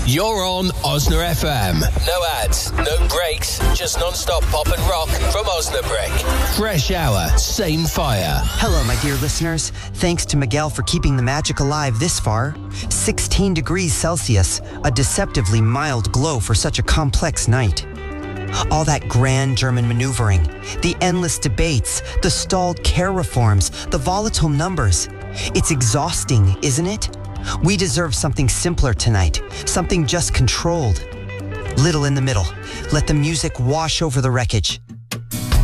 You're on Osna FM. No ads, no breaks, just non-stop pop and rock from Osnabrück. Fresh hour, same fire. Hello, my dear listeners. Thanks to Miguel for keeping the magic alive this far. 16 degrees Celsius, a deceptively mild glow for such a complex night. All that grand German maneuvering, the endless debates, the stalled care reforms, the volatile numbers. It's exhausting, isn't it? We deserve something simpler tonight, something just controlled. Little in the middle. Let the music wash over the wreckage.